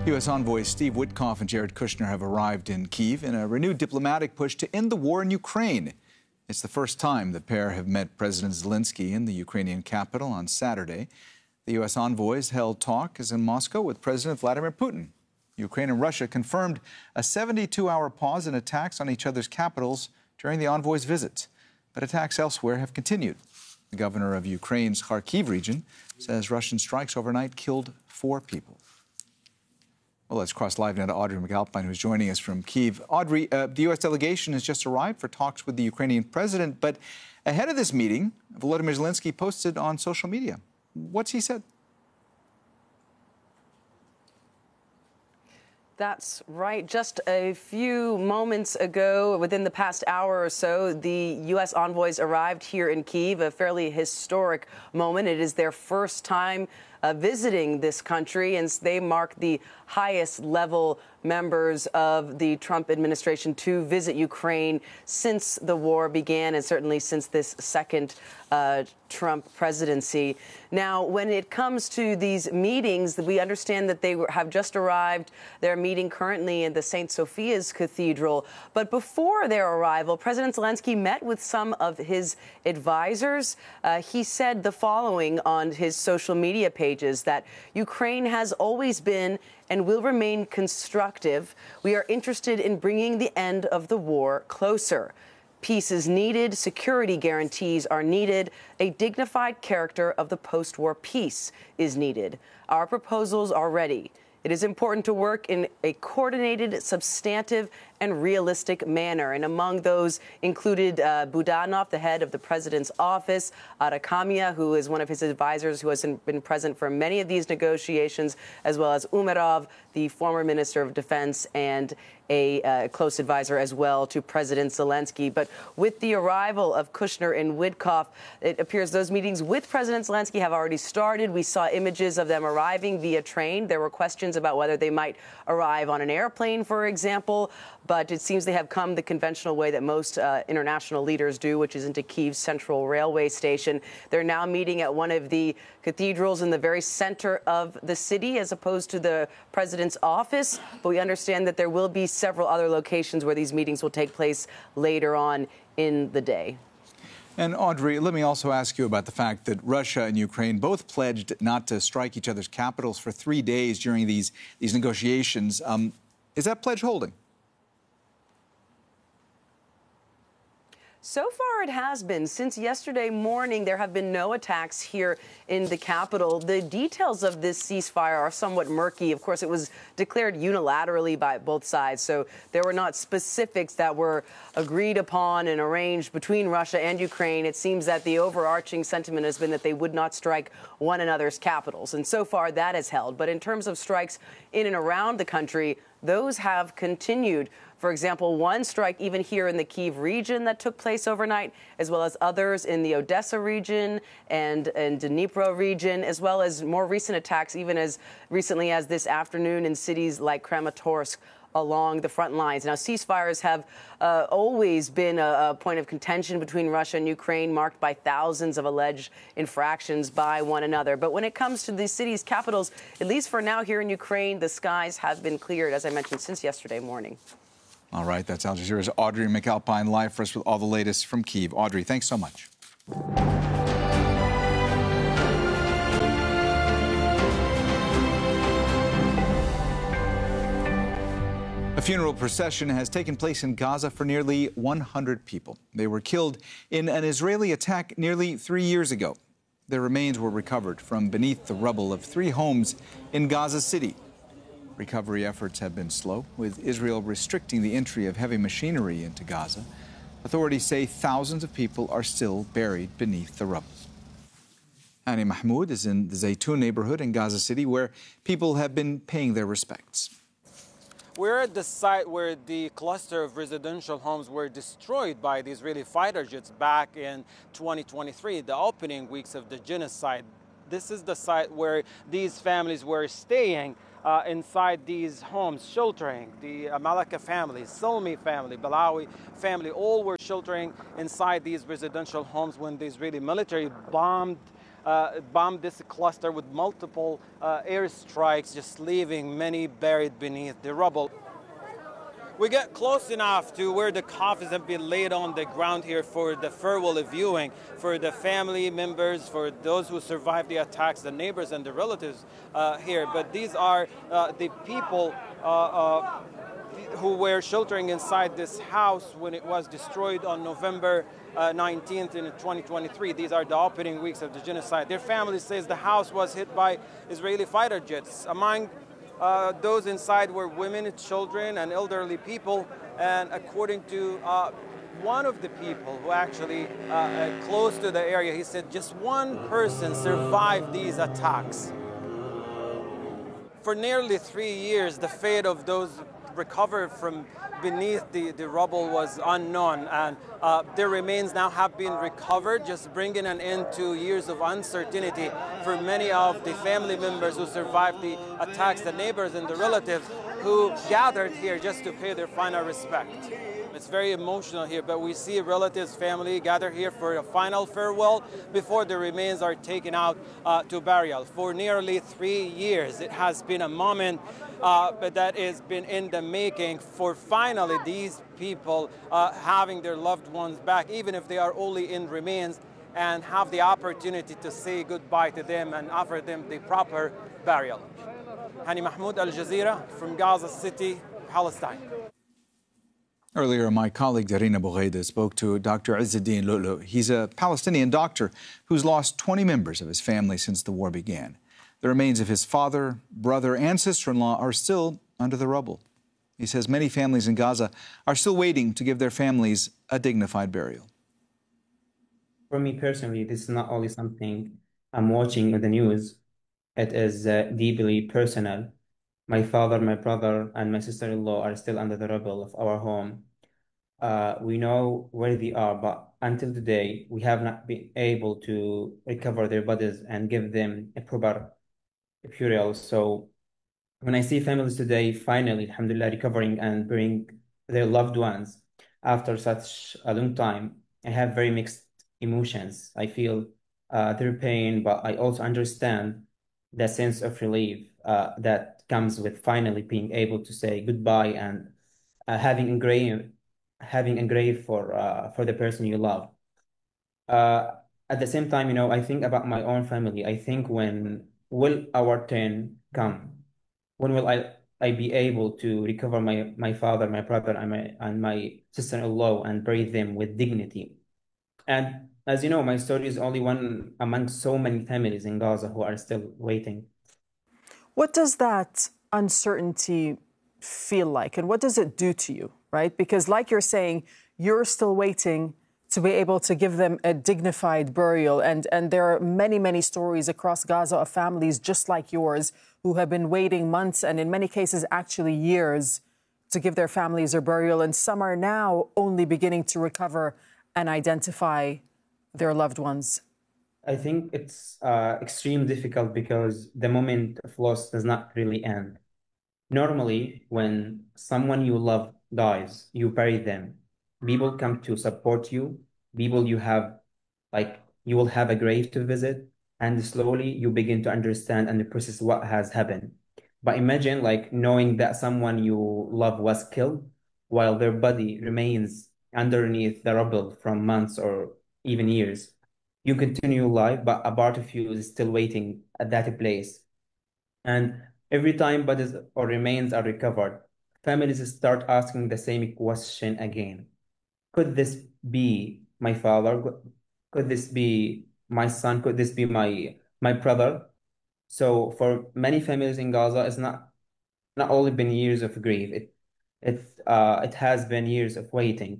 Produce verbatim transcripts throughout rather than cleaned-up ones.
U S envoys Steve Witkoff and Jared Kushner have arrived in Kyiv in a renewed diplomatic push to end the war in Ukraine. It's the first time the pair have met President Zelensky in the Ukrainian capital on Saturday. The U S envoys held talks in Moscow with President Vladimir Putin. Ukraine and Russia confirmed a seventy-two hour pause in attacks on each other's capitals during the envoys' visits. But attacks elsewhere have continued. The governor of Ukraine's Kharkiv region says Russian strikes overnight killed four people. Well, let's cross live now to Audrey McAlpine, who's joining us from Kyiv. Audrey, uh, the U S delegation has just arrived for talks with the Ukrainian president, but ahead of this meeting, Volodymyr Zelensky posted on social media. What's he said? That's right. Just a few moments ago, within the past hour or so, the U S envoys arrived here in Kyiv, a fairly historic moment. It is their first time uh, visiting this country, and they mark the highest level members of the Trump administration to visit Ukraine since the war began, and certainly since this second uh, Trump presidency. Now, when it comes to these meetings, we understand that they have just arrived. They're meeting currently in the Saint Sophia's Cathedral. But before their arrival, President Zelensky met with some of his advisors. Uh, he said the following on his social media pages, that Ukraine has always been and will remain constructive. We are interested in bringing the end of the war closer. Peace is needed, security guarantees are needed, a dignified character of the post-war peace is needed. Our proposals are ready. It is important to work in a coordinated, substantive, and realistic manner. And among those included uh, Budanov, the head of the president's office, Arakamia, who is one of his advisors who has been present for many of these negotiations, as well as Umerov, the former minister of defense and a uh, close advisor as well to President Zelensky. But with the arrival of Kushner and Witkoff, it appears those meetings with President Zelensky have already started. We saw images of them arriving via train. There were questions about whether they might arrive on an airplane, for example. But it seems they have come the conventional way that most uh, international leaders do, which is into Kyiv's central railway station. They're now meeting at one of the cathedrals in the very center of the city, as opposed to the president's office. But we understand that there will be several other locations where these meetings will take place later on in the day. And Audrey, let me also ask you about the fact that Russia and Ukraine both pledged not to strike each other's capitals for three days during these, these negotiations. Um, is that pledge holding? So far, it has been. Since yesterday morning, there have been no attacks here in the capital. The details of this ceasefire are somewhat murky. Of course, it was declared unilaterally by both sides, so there were not specifics that were agreed upon and arranged between Russia and Ukraine. It seems that the overarching sentiment has been that they would not strike one another's capitals, and so far that has held. But in terms of strikes in and around the country, those have continued. For example, one strike even here in the Kyiv region that took place overnight, as well as others in the Odessa region and in Dnipro region, as well as more recent attacks, even as recently as this afternoon in cities like Kramatorsk along the front lines. Now, ceasefires have uh, always been a, a point of contention between Russia and Ukraine, marked by thousands of alleged infractions by one another. But when it comes to the cities' capitals, at least for now here in Ukraine, the skies have been cleared, as I mentioned, since yesterday morning. All right, that's Al Jazeera's Audrey McAlpine live for us with all the latest from Kyiv. Audrey, thanks so much. A funeral procession has taken place in Gaza for nearly one hundred people. They were killed in an Israeli attack nearly three years ago. Their remains were recovered from beneath the rubble of three homes in Gaza City. Recovery efforts have been slow, with Israel restricting the entry of heavy machinery into Gaza. Authorities say thousands of people are still buried beneath the rubble. Hani Mahmoud is in the Zaytun neighborhood in Gaza City, where people have been paying their respects. We're at the site where the cluster of residential homes were destroyed by the Israeli fighter jets back in twenty twenty-three, the opening weeks of the genocide. This is the site where these families were staying uh, inside these homes, sheltering. The uh, Malaka family, Salmi family, Balawi family, all were sheltering inside these residential homes when the Israeli military bombed uh, bombed this cluster with multiple uh, airstrikes, just leaving many buried beneath the rubble. We get close enough to where the coffins have been laid on the ground here for the farewell viewing, for the family members, for those who survived the attacks, the neighbors and the relatives uh, here. But these are uh, the people uh, uh, who were sheltering inside this house when it was destroyed on November uh, nineteenth in twenty twenty-three. These are the opening weeks of the genocide. Their family says the house was hit by Israeli fighter jets. Among Uh, those inside were women, children, and elderly people. And according to uh, one of the people who actually uh, uh, close to the area, he said just one person survived these attacks. For nearly three years, the fate of those recovered from beneath the, the rubble was unknown, and uh, their remains now have been recovered, just bringing an end to years of uncertainty for many of the family members who survived the attacks, the neighbors and the relatives who gathered here just to pay their final respect. It's very emotional here, but we see relatives, family gather here for a final farewell before the remains are taken out uh, to burial. For nearly three years, it has been a moment uh, that has been in the making for finally these people uh, having their loved ones back, even if they are only in remains, and have the opportunity to say goodbye to them and offer them the proper burial. Hani Mahmoud, Al Jazeera, from Gaza City, Palestine. Earlier, my colleague Darina Boughayda spoke to Doctor Izzeddin Lu'lu. He's a Palestinian doctor who's lost twenty members of his family since the war began. The remains of his father, brother, and sister-in-law are still under the rubble. He says many families in Gaza are still waiting to give their families a dignified burial. For me personally, this is not only something I'm watching in the news. It is uh, deeply personal. My father, my brother, and my sister-in-law are still under the rubble of our home. Uh, we know where they are, but until today, we have not been able to recover their bodies and give them a proper burial. So when I see families today finally, alhamdulillah, recovering and burying their loved ones after such a long time, I have very mixed emotions. I feel uh, their pain, but I also understand the sense of relief uh, that comes with finally being able to say goodbye and uh, having engraved having engraved for uh, for the person you love. Uh, at the same time, you know, I think about my own family. I think when will our turn come? When will I I be able to recover my my father, my brother, and my and my sister-in-law and bury them with dignity? And as you know, my story is only one among so many families in Gaza who are still waiting. What does that uncertainty feel like, and what does it do to you, right? Because like you're saying, you're still waiting to be able to give them a dignified burial. And, and there are many, many stories across Gaza of families just like yours who have been waiting months and in many cases actually years to give their families a burial. And some are now only beginning to recover and identify their loved ones. I think it's uh, extremely difficult because the moment of loss does not really end. Normally, when someone you love dies, you bury them. People come to support you. People you have, like, you will have a grave to visit, and slowly you begin to understand and process what has happened. But imagine, like, knowing that someone you love was killed while their body remains underneath the rubble from months or even years. You continue life, but a part of you is still waiting at that place. And every time bodies or remains are recovered, families start asking the same question again. Could this be my father? Could this be my son? Could this be my my brother? So for many families in Gaza, it's not not only been years of grief. It it uh, it has been years of waiting.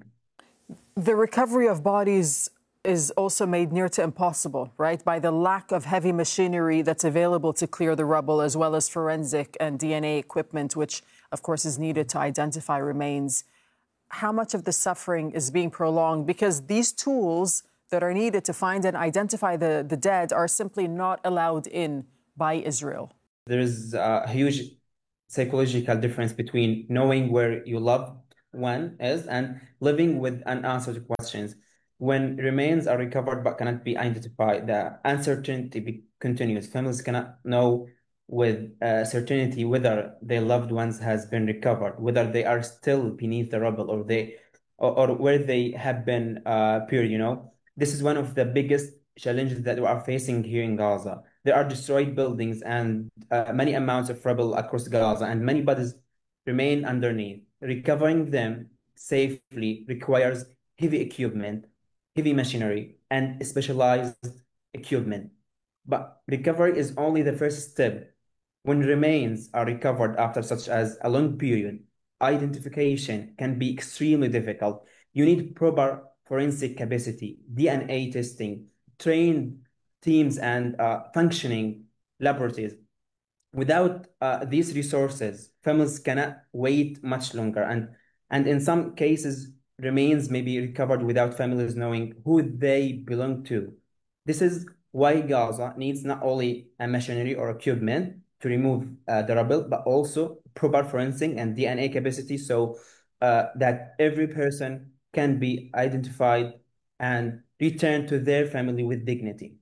The recovery of bodies is also made near to impossible, right, by the lack of heavy machinery that's available to clear the rubble, as well as forensic and D N A equipment, which, of course, is needed to identify remains. How much of the suffering is being prolonged because these tools that are needed to find and identify the, the dead are simply not allowed in by Israel? There is a huge psychological difference between knowing where your loved one is and living with unanswered questions. When remains are recovered but cannot be identified, the uncertainty be- continues. Families cannot know with uh, certainty whether their loved ones has been recovered, whether they are still beneath the rubble or they or, or where they have been uh, buried, you know. This is one of the biggest challenges that we are facing here in Gaza. There are destroyed buildings and uh, many amounts of rubble across Gaza, and many bodies remain underneath. Recovering them safely requires heavy equipment, heavy machinery, and specialized equipment. But recovery is only the first step. When remains are recovered after such as a long period, identification can be extremely difficult. You need proper forensic capacity, D N A testing, trained teams, and uh, functioning laboratories. Without uh, these resources, families cannot wait much longer, and and in some cases, remains may be recovered without families knowing who they belong to. This is why Gaza needs not only a machinery or equipment to remove uh, the rubble, but also proper forensic and D N A capacity so uh, that every person can be identified and returned to their family with dignity.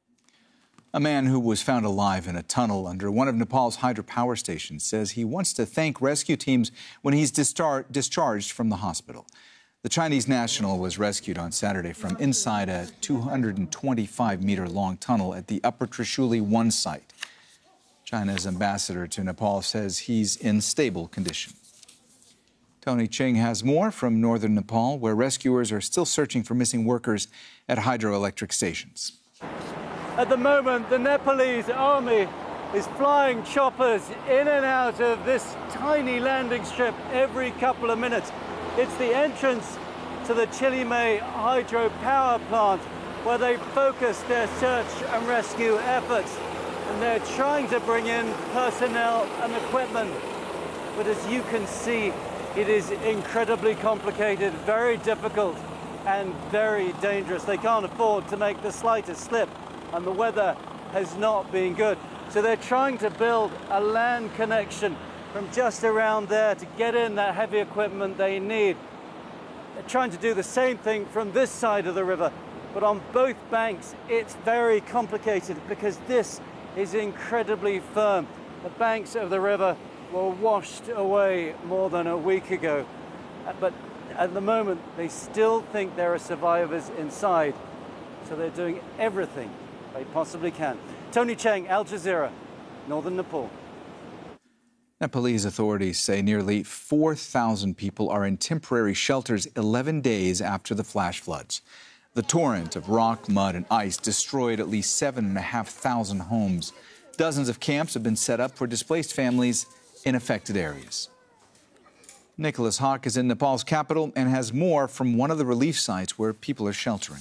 A man who was found alive in a tunnel under one of Nepal's hydropower stations says he wants to thank rescue teams when he's distar- discharged from the hospital. The Chinese national was rescued on Saturday from inside a two hundred twenty-five meter long tunnel at the Upper Trishuli one site. China's ambassador to Nepal says he's in stable condition. Tony Ching has more from northern Nepal, where rescuers are still searching for missing workers at hydroelectric stations. At the moment, the Nepalese army is flying choppers in and out of this tiny landing strip every couple of minutes. It's the entrance to the Chilime hydropower plant where they focus their search and rescue efforts. And they're trying to bring in personnel and equipment. But as you can see, it is incredibly complicated, very difficult, and very dangerous. They can't afford to make the slightest slip, and the weather has not been good. So they're trying to build a land connection from just around there to get in that heavy equipment they need. They're trying to do the same thing from this side of the river, but on both banks, it's very complicated because this is incredibly firm. The banks of the river were washed away more than a week ago, but at the moment, they still think there are survivors inside, so they're doing everything they possibly can. Tony Cheng, Al Jazeera, Northern Nepal. Nepalese authorities say nearly four thousand people are in temporary shelters eleven days after the flash floods. The torrent of rock, mud, and ice destroyed at least seven and a half thousand homes. Dozens of camps have been set up for displaced families in affected areas. Nicholas Hawk is in Nepal's capital and has more from one of the relief sites where people are sheltering.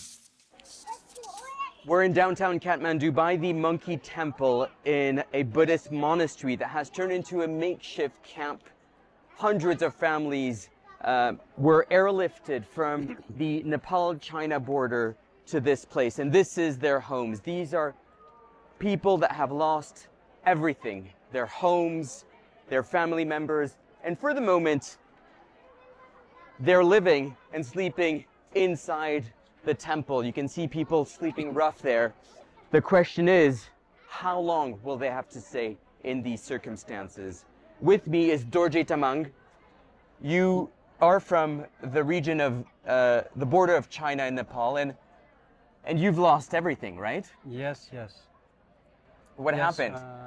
We're in downtown Kathmandu by the Monkey Temple in a Buddhist monastery that has turned into a makeshift camp. Hundreds of families uh, were airlifted from the Nepal-China border to this place, and this is their homes. These are people that have lost everything, their homes, their family members, and for the moment, they're living and sleeping inside the temple. You can see people sleeping rough there. The question is, how long will they have to stay in these circumstances? With me is Dorje Tamang. You are from the region of uh, the border of China and Nepal, and and you've lost everything, right? Yes, yes. What yes, happened? Uh,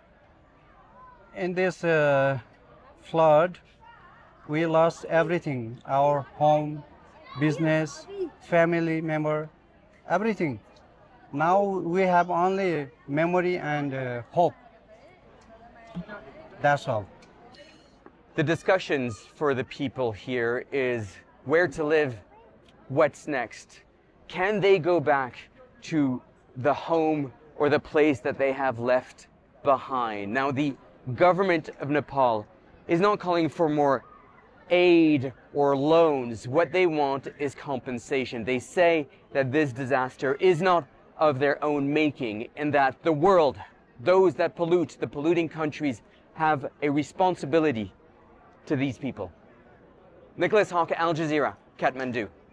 in this uh, flood, we lost everything: our home, business, family member, everything. Now we have only memory and uh, hope. That's all. The discussions for the people here is where to live, what's next. Can they go back to the home or the place that they have left behind? Now, the government of Nepal is not calling for more aid or loans. What they want is compensation. They say that this disaster is not of their own making and that the world, those that pollute, the polluting countries, have a responsibility to these people. Nicholas Hawk, Al Jazeera, Kathmandu.